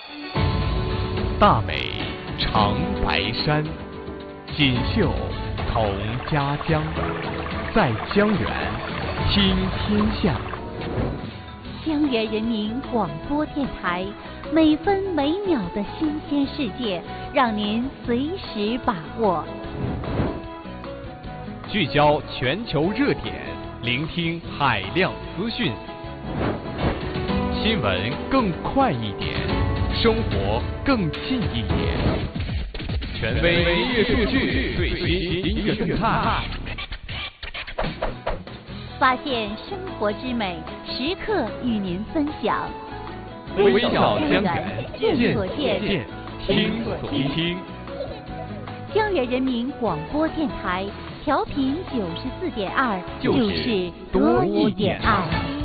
大美长白山，锦绣同家乡。在江源听天下。 江源人民广播电台，每分每秒的新鲜世界，让您随时把握。 聚焦全球热点，聆听海量资讯。新闻更快一点，生活更近一点。权威音乐数据，最新音乐动态。 发现生活之美，时刻与您分享。 微笑江源， 见所见， 听所听。 江源人民广播电台，调频94.2，就是多一点爱。